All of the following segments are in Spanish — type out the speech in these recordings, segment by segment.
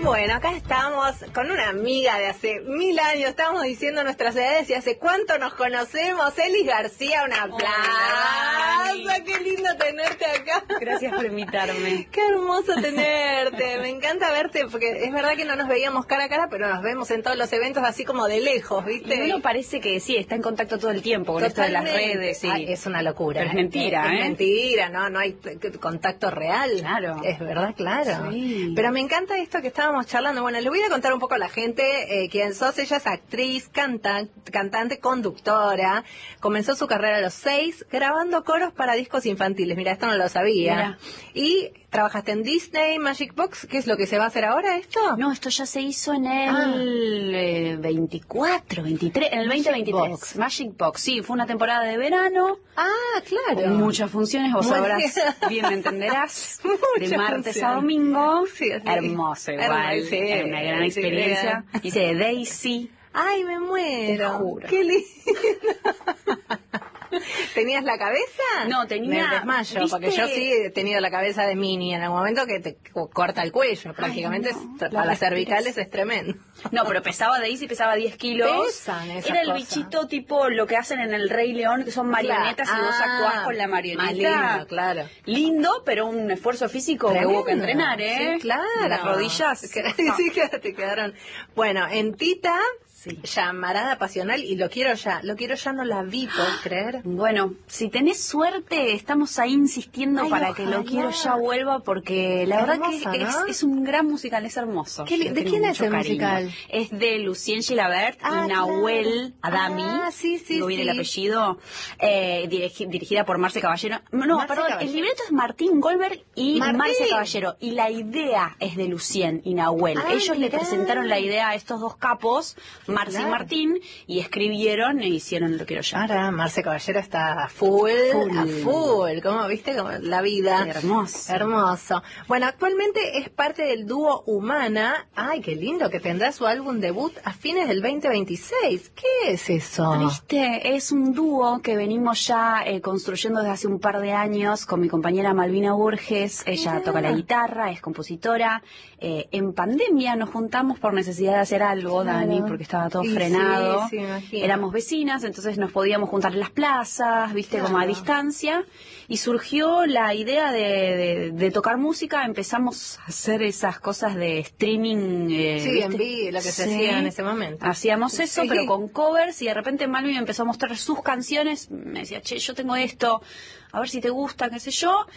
Bueno, acá estamos con una amiga de hace 1000 años, estamos diciendo nuestras edades y hace cuánto nos conocemos. Elis García, un aplauso. Qué lindo tenerte acá. Gracias por invitarme. Qué hermoso tenerte, me encanta verte, porque es verdad que no nos veíamos cara a cara, pero nos vemos en todos los eventos así como de lejos, ¿viste? Y uno parece que sí, está en contacto todo el tiempo con esto de las redes. Sí. Ay, es una locura. Pero es mentira, Es mentira, no hay contacto real. Claro. Es verdad, claro. Sí. Pero me encanta esto que estábamos charlando. Bueno, le voy a contar un poco a la gente quién sos. Ella es actriz, cantante, conductora. Comenzó su carrera a los 6 grabando coros para discos infantiles. Mira, esto no lo sabía. Mira. Y trabajaste en Disney, Magic Box. ¿Qué es lo que se va a hacer ahora esto? No, esto ya se hizo en el 24, 23, en el 2023. Box. Magic Box, sí, fue una temporada de verano. Ah, claro. Con muchas funciones, vos Muy sabrás, bien. bien me entenderás. Muchas De martes funciones. a domingo. Sí, sí. Hermoso igual, Sí, era una gran sí, experiencia. Hice de Daisy. Ay, me muero. Te juro. Qué lindo. ¿Tenías la cabeza? No, tenía... Me desmayo, ¿viste? porque yo sí he tenido la cabeza de Minnie en algún momento que te corta el cuello, prácticamente. no, A las cervicales es tremendo. No, pero Daisy pesaba 10 kilos. Pesan esas Era el cosas. bichito tipo lo que hacen en el Rey León, que son marionetas y vos actuás con la marioneta. Más lindo, claro. Lindo, pero un esfuerzo físico que hubo que entrenar, ¿eh? Sí, claro. Las rodillas. Sí, claro, te quedaron. Bueno, en Tita, Sí. Llamarada Pasional, y lo quiero ya, no la vi, ¿puedes creer? Bueno, si tenés suerte, estamos ahí insistiendo Ay, para ojalá. que lo quiero ya vuelva, porque la verdad Hermoso, que ¿no? es un gran musical, es hermoso. ¿De Tengo quién es mucho el cariño. musical? Es de Lucien Gilabert Ah, y Nahuel claro. Adami. Ah, sí, sí, no viene sí. el apellido. Dirigida por Marce Caballero. No, Marce perdón, Caballero. el libreto es Martín Goldberg y Martín. Marce Caballero. Y la idea es de Lucien y Nahuel. Ah, Ellos le mirá. presentaron la idea a estos dos capos, Marce Claro. y Martín, y escribieron e hicieron Lo quiero ya. Ahora Marce Caballero está a full. ¿Cómo viste? Como la vida. Hermoso. Hermoso. Bueno, actualmente es parte del dúo Humana. Ay, qué lindo, que tendrá su álbum debut a fines del 2026. ¿Qué es eso? Viste, es un dúo que venimos ya construyendo desde hace un par de años con mi compañera Malvina Burges. Ella Mirá. toca la guitarra, es compositora. En pandemia nos juntamos por necesidad de hacer algo, Claro. Dani, porque estaba todo Y frenado. sí, me imagino. Éramos vecinas, entonces nos podíamos juntar en las plazas, viste, como a Claro. distancia. Y surgió la idea de tocar música. Empezamos a hacer esas cosas de streaming. Sí, ¿viste? en vivo, lo que se hacía en ese momento. Hacíamos eso, Sí. pero con covers, y de repente Malvin me empezó a mostrar sus canciones. Me decía, che, yo tengo esto, a ver si te gusta, qué sé yo.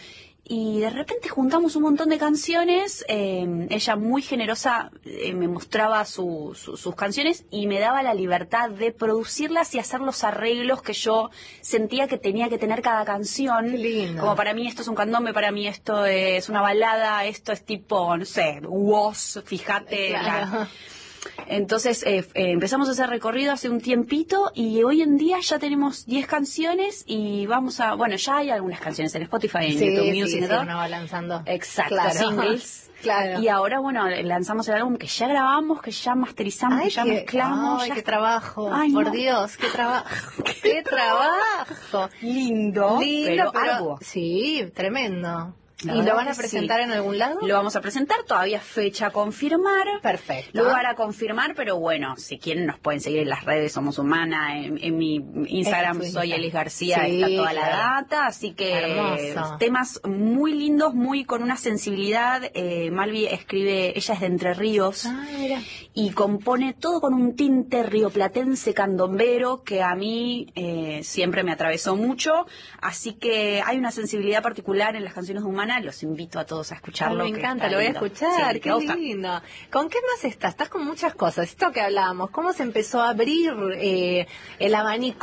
Y de repente juntamos un montón de canciones. Ella muy generosa me mostraba sus canciones y me daba la libertad de producirlas y hacer los arreglos que yo sentía que tenía que tener cada canción. Qué lindo. Como para mí esto es un candombe, para mí esto es una balada, esto es tipo, no sé, Woz, fíjate. Claro. Entonces empezamos a hacer recorrido hace un tiempito y hoy en día ya tenemos 10 canciones y bueno, ya hay algunas canciones en Spotify, en YouTube Music, sí, ¿no? uno va lanzando. Exacto, Claro. singles. Claro. Y ahora, bueno, lanzamos el álbum que ya grabamos, que ya masterizamos, que ya mezclamos. Ay, ya qué está. trabajo. Ay, por no. Dios, qué trabajo. Qué trabajo. Lindo, pero algo. Sí, tremendo. La ¿Y lo verdad van a que presentar sí. en algún lado? Lo vamos a presentar, todavía fecha a confirmar. Perfecto. Lugar a confirmar, pero bueno, si quieren nos pueden seguir en las redes, Somos Humana, en mi Instagram Es tu soy Insta. Elis García, Sí, está toda la claro. data, así que Hermoso. temas muy lindos, muy con una sensibilidad. Malvi escribe, ella es de Entre Ríos, Ah, mira. y compone todo con un tinte rioplatense candombero que a mí siempre me atravesó mucho, así que hay una sensibilidad particular en las canciones de Humana, los invito a todos a escucharlo. Ay, me que encanta, está lo voy a lindo. escuchar, Sí, te qué va a gustar. lindo. ¿Con qué más estás? Estás con muchas cosas. Esto que hablábamos, ¿cómo se empezó a abrir el abanico